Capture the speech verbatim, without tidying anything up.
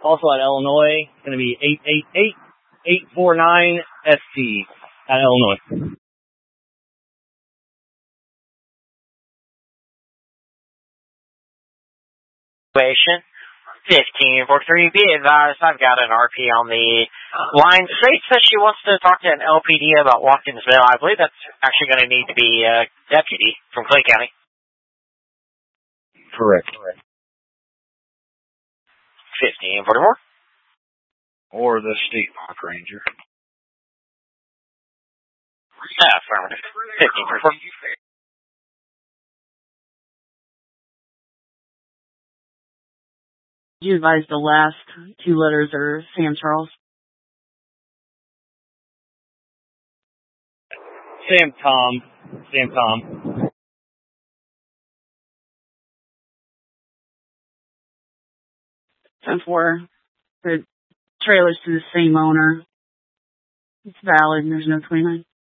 Also at Illinois, it's going to be eight eight eight, eight four nine S T at Illinois. fifteen forty-three, be advised, I've got an R P on the line. Straight says she wants to talk to an L P D about Watkinsville. I believe that's actually going to need to be a deputy from Clay County. Correct. fifteen forty-four. Or the state park ranger. Affirmative. fifteen forty-four. You advise the last two letters are Sam Charles? Sam Tom. Sam Tom. ten four. The trailer's to the same owner. It's valid. There's no twenty-nine.